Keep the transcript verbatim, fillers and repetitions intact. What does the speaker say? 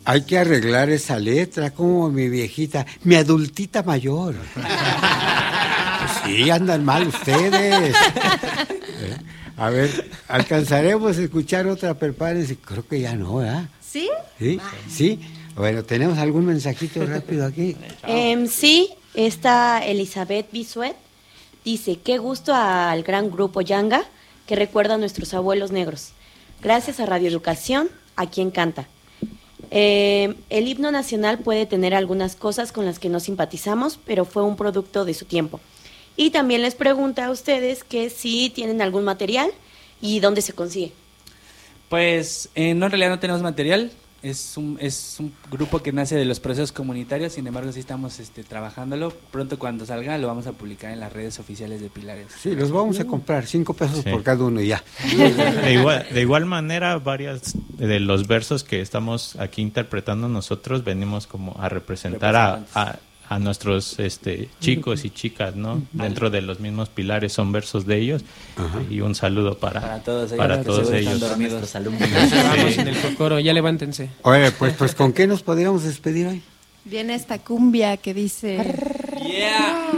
Hay que arreglar esa letra, como mi viejita, mi adultita mayor. Pues sí, andan mal ustedes. ¿Eh? A ver, ¿alcanzaremos a escuchar otra? Prepárense. Creo que ya no, ¿verdad? ¿Sí? ¿Sí? ¿Sí? Bueno, ¿tenemos algún mensajito rápido aquí? Eh, sí, está Elizabeth Bisuet. Dice, qué gusto al gran grupo Yanga, que recuerda a nuestros abuelos negros. Gracias a Radio Educación, a quien canta. Eh, el himno nacional puede tener algunas cosas con las que no simpatizamos, pero fue un producto de su tiempo. Y también les pregunta a ustedes que si tienen algún material y dónde se consigue. Pues eh, no, en realidad no tenemos material. Es un, es un grupo que nace de los procesos comunitarios, sin embargo sí estamos este, trabajándolo. Pronto cuando salga lo vamos a publicar en las redes oficiales de Pilares. Sí, los vamos a comprar, cinco pesos sí. por cada uno y ya. De igual, de igual manera, varias de los versos que estamos aquí interpretando nosotros venimos como a representar a, a, a nuestros este, chicos y chicas, ¿no? Uh-huh. Dentro de los mismos pilares son versos de ellos. Uh-huh. Y un saludo para, para todos ellos. Para todos ellos. Dormidos, alumnos. Vamos en el cocoro, ya levántense. Oye, pues, pues ¿con qué nos podríamos despedir hoy? Viene esta cumbia que dice... Yeah.